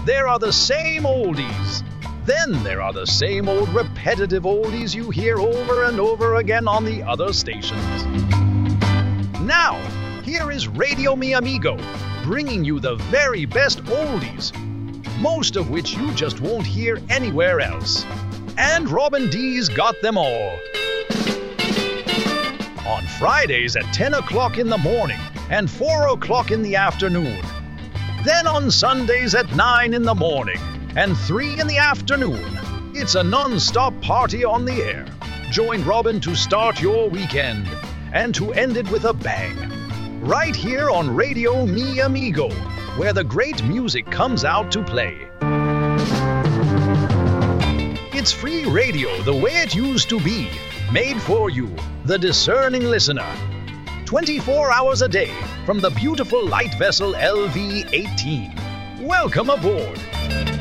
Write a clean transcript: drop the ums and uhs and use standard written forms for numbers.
There are the same oldies. Then there are the same old repetitive oldies you hear over and over again on the other stations. Now, here is Radio Mi Amigo, bringing you the very best oldies, most of which you just won't hear anywhere else. And Robin D's got them all. On Fridays at 10 o'clock in the morning and 4 o'clock in the afternoon. Then on Sundays at 9 in the morning and 3 in the afternoon. It's a non-stop party on the air. Join Robin to start your weekend and to end it with a bang. Right here on Radio Mi Amigo, where the great music comes out to play. It's free radio the way it used to be, made for you, the discerning listener. 24 hours a day from the beautiful light vessel LV-18. Welcome aboard.